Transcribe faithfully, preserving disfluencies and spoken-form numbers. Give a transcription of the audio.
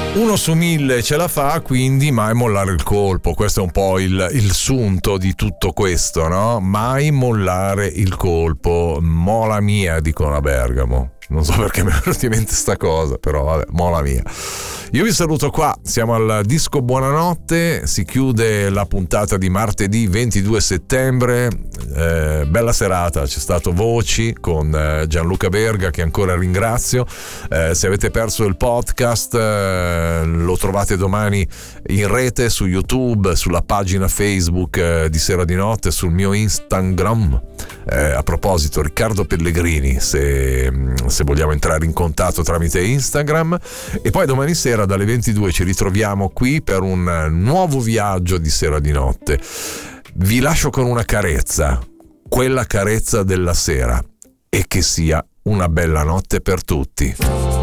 Uno su mille ce la fa, quindi mai mollare il colpo. Questo è un po' il, il sunto di tutto questo, no? Mai mollare il colpo. Mola mia, dicono a Bergamo. Non so perché mi è venuta in mente sta cosa, però vabbè, mola mia. Io vi saluto qua, siamo al disco buonanotte, si chiude la puntata di martedì ventidue settembre, eh, bella serata, c'è stato Voci con eh, Gianluca Berga, che ancora ringrazio. Eh, se avete perso il podcast eh, lo trovate domani in rete su YouTube, sulla pagina Facebook eh, di Sera di Notte, sul mio Instagram. Eh, a proposito, Riccardo Pellegrini, se, se vogliamo entrare in contatto tramite Instagram. E poi domani sera dalle ventidue ci ritroviamo qui per un nuovo viaggio di Sera di Notte. Vi lascio con una carezza, quella carezza della sera, e che sia una bella notte per tutti.